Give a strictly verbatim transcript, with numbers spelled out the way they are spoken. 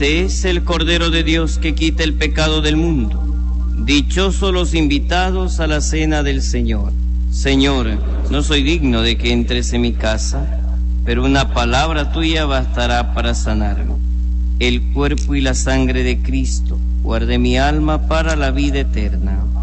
Este es el Cordero de Dios que quita el pecado del mundo. Dichosos los invitados a la cena del Señor. Señor, no soy digno de que entres en mi casa, pero una palabra tuya bastará para sanarme. El cuerpo y la sangre de Cristo guarde mi alma para la vida eterna.